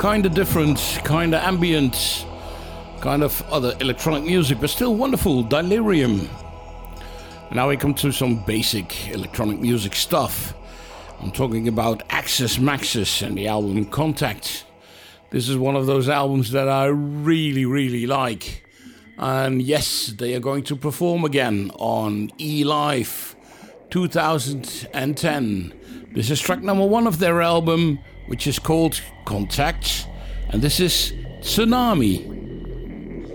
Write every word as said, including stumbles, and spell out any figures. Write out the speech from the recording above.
Kind of different, kind of ambient, kind of other electronic music, but still wonderful. Delirium. And now we come to some basic electronic music stuff. I'm talking about Axis Maxis and the album Contact. This is one of those albums that I really, really like. And yes, they are going to perform again on E-Live two thousand ten. This is track number one of their album, which is called Contact. And this is Tsunami.